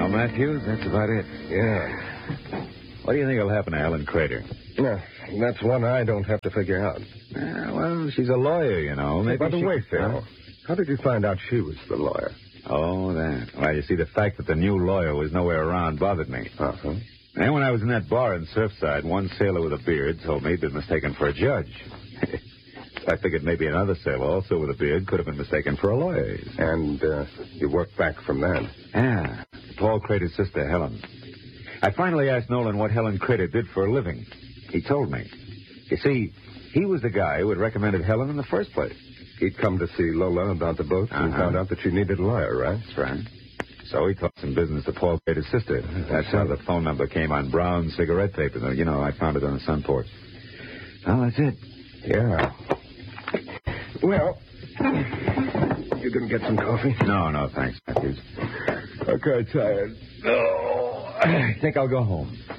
Well, Matthews, that's about it. Yeah. What do you think will happen to Helen Crater? That's one I don't have to figure out. Well, she's a lawyer, you know. Maybe By the way, Phil, Huh? how did you find out she was the lawyer? Oh, that. Well, you see, the fact that the new lawyer was nowhere around bothered me. Uh-huh. And when I was in that bar in Surfside, one sailor with a beard told me he'd been mistaken for a judge. I figured maybe another sailor, also with a beard, could have been mistaken for a lawyer. And you worked back from that? Yeah, Paul Crater's sister, Helen. I finally asked Nolan what Helen Crater did for a living. He told me. You see, he was the guy who had recommended Helen in the first place. He'd come to see Lola about the boat and found out that she needed a lawyer, right? That's right. So he talked some business to Paul Crater's sister. That's how the phone number came on brown cigarette paper. You know, I found it on the sun porch. Well, that's it. Yeah. Well, you didn't get some coffee? No, thanks, Matthews. Okay, tired. Oh, I think I'll go home.